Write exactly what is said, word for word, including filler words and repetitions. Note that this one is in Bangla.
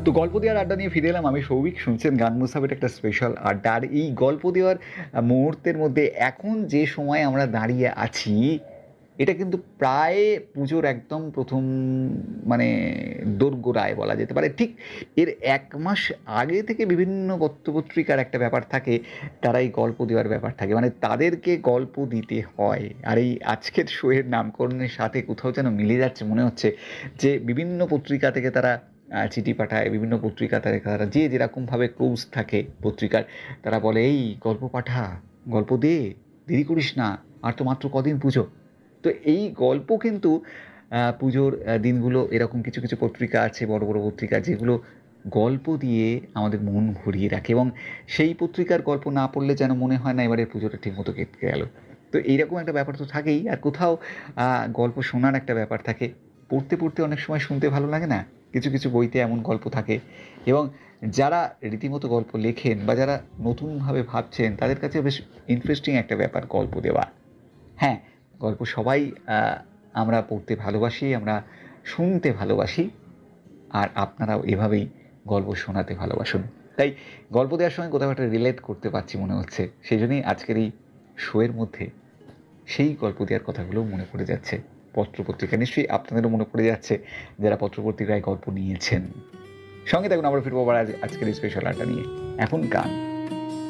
তো গল্প দেওয়ার আড্ডা নিয়ে ফিরে এলাম আমি সৌভিক। শুনছেন গান মুসাফির একটা স্পেশাল আড্ডা। আর এই গল্প দেওয়ার মুহূর্তের মধ্যে এখন যে সময় আমরা দাঁড়িয়ে আছি, এটা কিন্তু প্রায় পুজোর একদম প্রথম মানে দোরগোড়ায় বলা যেতে পারে। ঠিক এর এক মাস আগে থেকে বিভিন্ন পত্রপত্রিকার একটা ব্যাপার থাকে, তারা এই গল্প দেওয়ার ব্যাপার থাকে, মানে তাদেরকে গল্প দিতে হয়। আর এই আজকের শোয়ের নামকরণের সাথে কোথাও যেন মিলে যাচ্ছে, মনে হচ্ছে যে বিভিন্ন পত্রিকা থেকে তারা চিঠি পাঠায়, বিভিন্ন পত্রিকা থেকে তারা যে যেরকমভাবে ক্লোজ থাকে পত্রিকার, তারা বলে এই গল্প পাঠা, গল্প দে, দেরি করিস না, আর তো মাত্র কদিন পুজো। তো এই গল্প কিন্তু পুজোর দিনগুলো এরকম কিছু কিছু পত্রিকা আছে, বড় বড় পত্রিকা, যেগুলো গল্প দিয়ে আমাদের মন ভরিয়ে রাখে, এবং সেই পত্রিকার গল্প না পড়লে যেন মনে হয় না এবারে পুজোটা ঠিকমতো কেটে গেল। তো এইরকম একটা ব্যাপার তো থাকেই। আর কোথাও গল্প শোনার একটা ব্যাপার থাকে, পড়তে পড়তে অনেক সময় শুনতে ভালো লাগে না, কিছু কিছু বইতে এমন গল্প থাকে। এবং যারা রীতিমতো গল্প লেখেন বা যারা নতুনভাবে ভাবছেন, তাদের কাছে বেশ ইন্টারেস্টিং একটা ব্যাপার গল্প দেওয়া। হ্যাঁ, গল্প সবাই আমরা পড়তে ভালোবাসি, আমরা শুনতে ভালোবাসি, আর আপনারাও এভাবেই গল্প শোনাতে ভালোবাসুন। তাই গল্প দেওয়ার সময় কোথাও একটা রিলেট করতে পারছি মনে হচ্ছে, সেই জন্যই আজকের এই শোয়ের মধ্যে সেই গল্প দেওয়ার কথাগুলো মনে পড়ে যাচ্ছে। পত্রপত্রিকা নিশ্চয়ই আপনাদেরও মনে পড়ে যাচ্ছে, যারা পত্রপত্রিকায় গল্প নিয়েছেন। সঙ্গে থাকুন, আমরা ফিরবো আবার আজকের এই স্পেশাল আড্ডা নিয়ে। এখন গান।